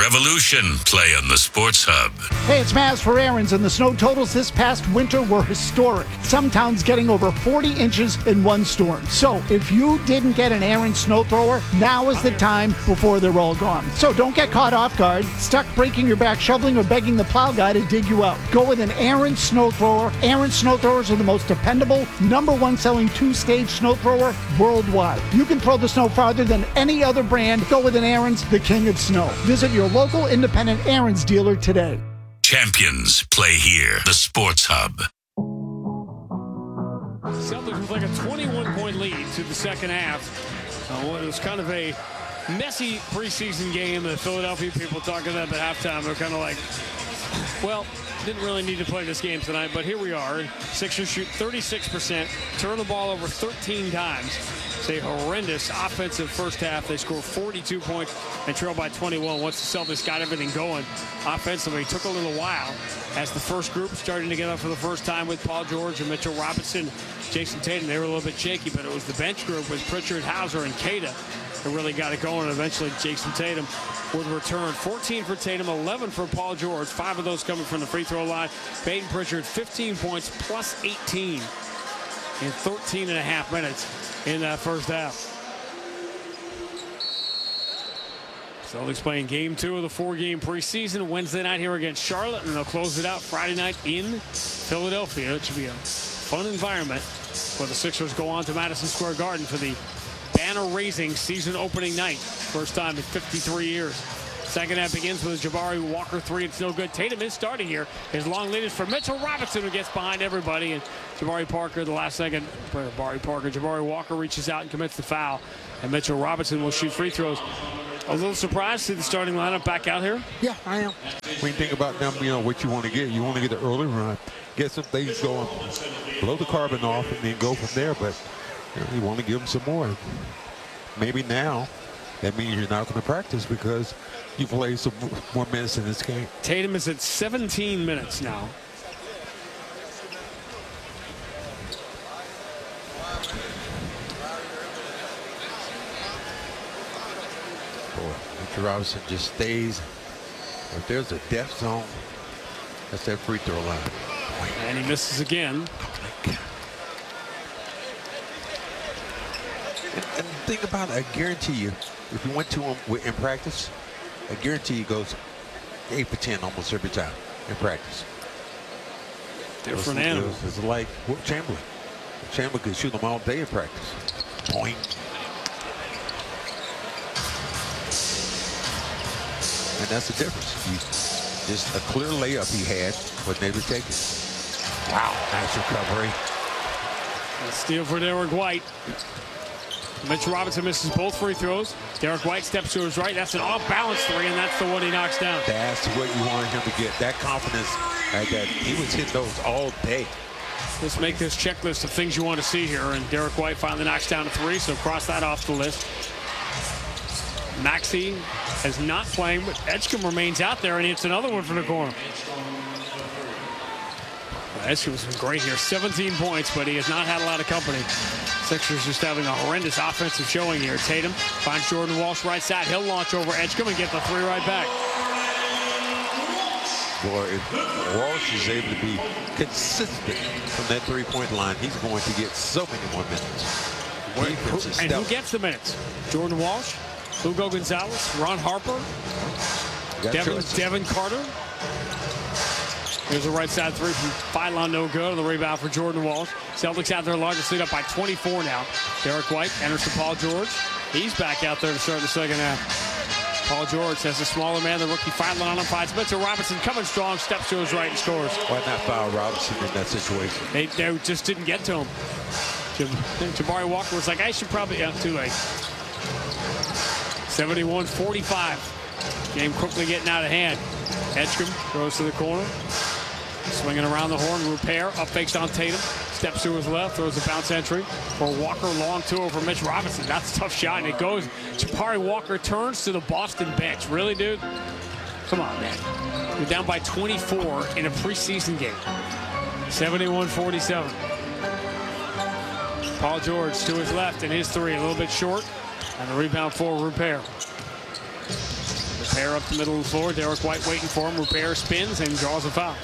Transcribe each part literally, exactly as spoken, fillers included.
Revolution play on the Sports Hub. Hey, it's Maz for Aaron's, and the snow totals this past winter were historic. Some towns getting over forty inches in one storm. So if you didn't get an Aaron's snow thrower, now is the time before they're all gone. So don't get caught off guard, stuck breaking your back shoveling or begging the plow guy to dig you out. Go with an Aaron's snow thrower. Aaron's snow throwers are the most dependable, number one selling two-stage snow thrower worldwide. You can throw the snow farther than any other brand. Go with an Aaron's, the king of snow. Visit your local independent Aaron's dealer today. Champions play here. The Sports Hub. Celtics with like a twenty-one point lead to the second half. Uh, it was kind of a messy preseason game. The Philadelphia people talking about at halftime. They're kind of like, well, didn't really need to play this game tonight, but here we are. Sixers shoot thirty-six percent, turn the ball over thirteen times. It's a horrendous offensive first half. They score forty-two points and trail by twenty-one. Once the Celtics got everything going offensively, it took a little while as the first group starting to get up for the first time with Paul George and Mitchell Robinson, Jason Tatum. They were a little bit shaky, but it was the bench group with Pritchard, Hauser, and Queta that really got it going. And eventually, Jason Tatum would return. fourteen for Tatum, eleven for Paul George. Five of those coming from the free throw line. Peyton Pritchard, fifteen points plus eighteen in thirteen and a half minutes in that first half. Celtics playing game two of the four-game preseason Wednesday night here against Charlotte, and they'll close it out Friday night in Philadelphia. It should be a fun environment where the Sixers go on to Madison Square Garden for the banner-raising season opening night. First time in fifty-three years. Second half begins with a Jabari Walker three. It's no good. Tatum is starting here. His long lead is for Mitchell Robinson, who gets behind everybody. And Jabari Parker, the last second, Jabari Parker, Jabari Walker reaches out and commits the foul. And Mitchell Robinson will shoot free throws. A little surprised to see the starting lineup back out here. Yeah, I am. When you think about them, you know, what you want to get, you want to get the early run, get some things going, blow the carbon off, and then go from there. But you know, you want to give them some more. Maybe now that means you're not going to practice because you play some more minutes in this game. Tatum is at seventeen minutes now. Boy, Mitchell Robinson just stays. If there's a death zone, that's that free throw line. And he misses again. And, and think about it, I guarantee you, if you went to him in practice, I guarantee he goes eight for ten almost every time in practice. Different animals. It's like Wilt Chamberlain. Chamberlain could shoot them all day in practice. Point. And that's the difference. He, just a clear layup he had, but never take it. Wow, nice recovery. A steal for Derek White. Mitch Robinson misses both free throws. Derek White steps to his right. That's an off-balance three, and that's the one he knocks down. That's what you wanted him to get. That confidence. Like that. He was hitting those all day. Let's make this checklist of things you want to see here. And Derek White finally knocks down a three, so cross that off the list. Maxey is not playing, but Edgecombe remains out there, and it's another one from the corner. Edgecombe's been great here. seventeen points, but he has not had a lot of company. Sixers just having a horrendous offensive showing here. Tatum finds Jordan Walsh right side. He'll launch over Edgecombe and get the three right back. Boy, if Walsh is able to be consistent from that three-point line, he's going to get so many more minutes. Who, and who gets the minutes? Jordan Walsh, Hugo Gonzalez, Ron Harper, Devin, Devin Carter. Here's a right side three from Philon, no good. The rebound for Jordan Walsh. Celtics out their largest lead up by twenty-four now. Derek White enters to Paul George. He's back out there to start the second half. Paul George has a smaller man, the rookie Philon on him. Finds Mitchell Robinson coming strong, steps to his right and scores. Why not foul Robinson in that situation? They, they just didn't get to him. Jabari Walker was like, I should probably, yeah, too late. seventy-one forty-five. Game quickly getting out of hand. Edgecombe throws to the corner. Swinging around the horn, Rupert up fakes on Tatum, steps to his left, throws a bounce entry for Walker, long two over Mitch Robinson. That's a tough shot, and it goes. Jabari Walker turns to the Boston bench. Really, dude? Come on, man. You're down by twenty-four in a preseason game. seventy-one forty-seven. Paul George to his left, and his three a little bit short, and the rebound for Rupert. Rupert up the middle of the floor. Derek White waiting for him. Rupert spins and draws a foul.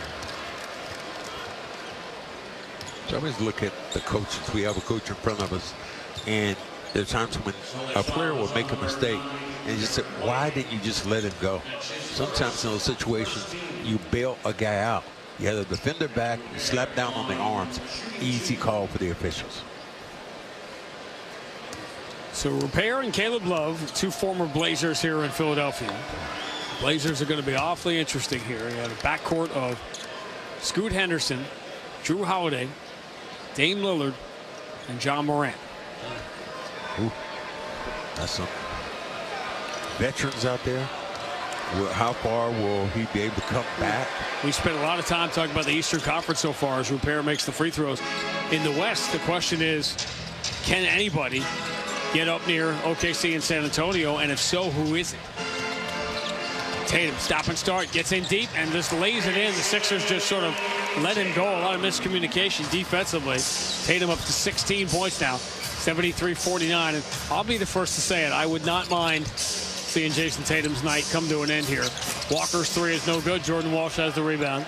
So I always look at the coaches. We have a coach in front of us, and there are times when a player will make a mistake, and you say, why didn't you just let him go? Sometimes in those situations, you bail a guy out. You have the defender back, you slap down on the arms. Easy call for the officials. So Rupert and Caleb Love, two former Blazers here in Philadelphia. Blazers are going to be awfully interesting here. You have a backcourt of Scoot Henderson, Drew Holiday, Dame Lillard, and John Morant. Ooh, that's some veterans out there. Well, how far will he be able to come back? We spent a lot of time talking about the Eastern Conference so far as Rupert makes the free throws. In the West, the question is, can anybody get up near O K C and San Antonio? And if so, who is it? Tatum, stop and start, gets in deep and just lays it in. The Sixers just sort of let him go. A lot of miscommunication defensively. Tatum up to sixteen points now, seventy-three forty-nine. And I'll be the first to say it. I would not mind seeing Jason Tatum's night come to an end here. Walker's three is no good. Jordan Walsh has the rebound.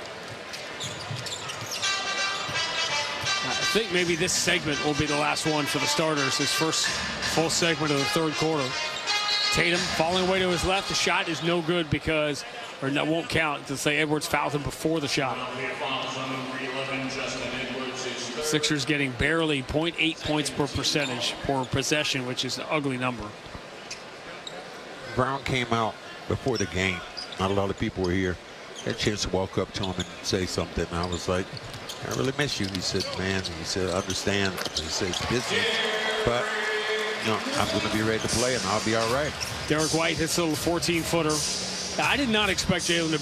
I think maybe this segment will be the last one for the starters. This first full segment of the third quarter. Tatum falling away to his left. The shot is no good because, or that won't count to say Edwards fouled him before the shot. Sixers getting barely zero point eight points per percentage per possession, which is an ugly number. Brown came out before the game. Not a lot of people were here. Had a chance to walk up to him and say something. I was like, I really miss you. He said, man, he said, understand. He said, it's business, but you know, I'm going to be ready to play and I'll be all right. Derek White hits a little fourteen footer. I did not expect Jalen to